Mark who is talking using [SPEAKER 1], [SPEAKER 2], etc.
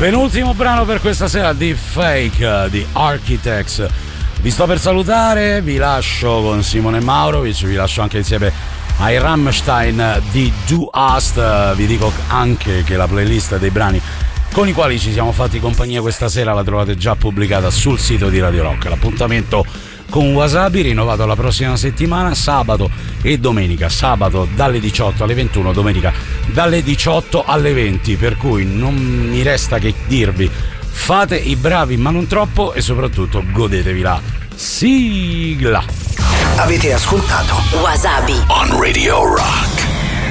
[SPEAKER 1] Penultimo brano per questa sera, Deep Fake di Architects. Vi sto per salutare, vi lascio con Simone Maurovic, vi lascio anche insieme ai Rammstein di Do Us. Vi dico anche che la playlist dei brani con i quali ci siamo fatti compagnia questa sera la trovate già pubblicata sul sito di Radio Rock. L'appuntamento con Wasabi rinnovato la prossima settimana, sabato e domenica, sabato dalle 18 alle 21, domenica dalle 18 alle 20, per cui non mi resta che dirvi: fate i bravi ma non troppo e soprattutto godetevi la sigla.
[SPEAKER 2] Avete ascoltato
[SPEAKER 3] Wasabi
[SPEAKER 2] on Radio Rock.